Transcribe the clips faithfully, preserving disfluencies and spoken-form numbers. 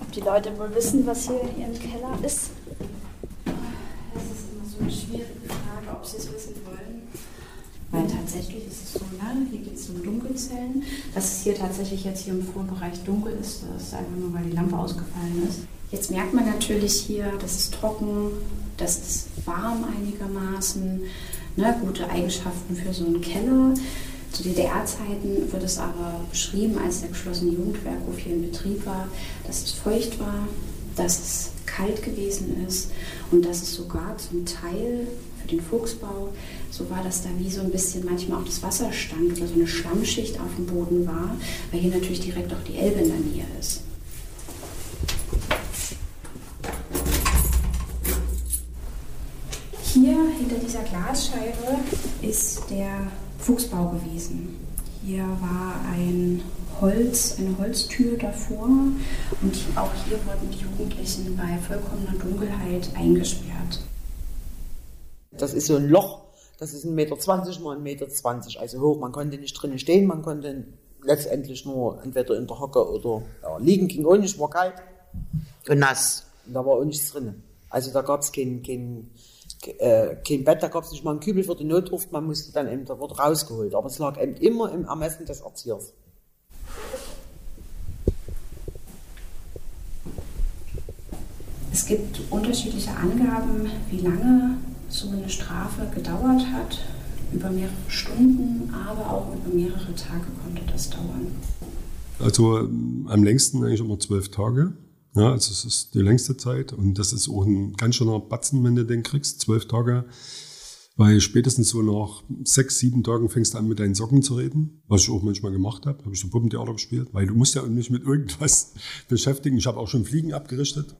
ob die Leute wohl wissen, was hier in ihrem Keller ist. Das ist immer so eine schwierige Frage, ob sie es wissen wollen. Weil tatsächlich ist es so, ne? Hier geht es um Dunkelzellen. Dass es hier tatsächlich jetzt hier im Vorbereich dunkel ist, das ist einfach nur, weil die Lampe ausgefallen ist. Jetzt merkt man natürlich hier, das ist trocken, das ist warm einigermaßen, ne? Gute Eigenschaften für so einen Keller. Zu D D R-Zeiten wird es aber beschrieben als der geschlossene Jugendwerkhof hier in Betrieb war, dass es feucht war, dass es kalt gewesen ist und dass es sogar zum Teil für den Fuchsbau so war, dass da wie so ein bisschen manchmal auch das Wasser stand oder so eine Schlammschicht auf dem Boden war, weil hier natürlich direkt auch die Elbe in der Nähe ist. Hier hinter dieser Glasscheibe ist der Fuchsbau gewesen. Hier war ein Holz, eine Holztür davor und auch hier wurden die Jugendlichen bei vollkommener Dunkelheit eingesperrt. Das ist so ein Loch, das ist ein Meter zwanzig mal ein Meter zwanzig, also hoch. Man konnte nicht drinnen stehen, man konnte letztendlich nur entweder in der Hocke oder ja, liegen, ging auch nicht, war kalt und nass. Und da war auch nichts drin. Also da gab es kein, kein, äh, kein Bett, da gab es nicht mal einen Kübel für die Notdurft, man musste dann eben, da wurde rausgeholt. Aber es lag eben immer im Ermessen des Erziehers. Es gibt unterschiedliche Angaben, wie lange so eine Strafe gedauert hat. Über mehrere Stunden, aber auch über mehrere Tage konnte das dauern. Also am längsten eigentlich immer zwölf Tage. Ja, also es ist die längste Zeit und das ist auch ein ganz schöner Batzen, wenn du den kriegst, zwölf Tage. Weil spätestens so nach sechs, sieben Tagen fängst du an, mit deinen Socken zu reden, was ich auch manchmal gemacht habe. Habe ich so Puppentheater gespielt, weil du musst ja nicht mit irgendwas beschäftigen. Ich habe auch schon Fliegen abgerichtet.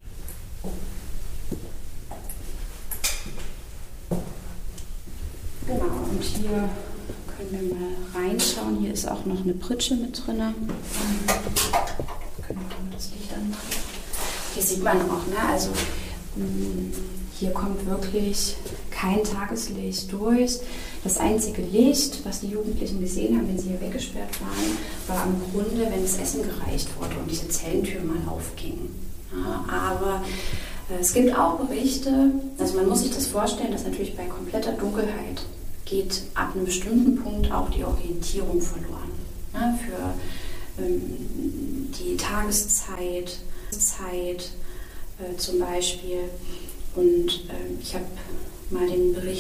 Genau, und hier können wir mal reinschauen. Hier ist auch noch eine Pritsche mit drin. Können wir mal das Licht anmachen? Hier sieht man auch, ne? Also hier kommt wirklich kein Tageslicht durch. Das einzige Licht, was die Jugendlichen gesehen haben, wenn sie hier weggesperrt waren, war im Grunde, wenn das Essen gereicht wurde und diese Zellentür mal aufging. Ja, aber äh, es gibt auch Berichte, also man muss sich das vorstellen, dass natürlich bei kompletter Dunkelheit geht ab einem bestimmten Punkt auch die Orientierung verloren. Ja, für ähm, die Tageszeit, Zeit äh, zum Beispiel. Und äh, ich habe mal den Bericht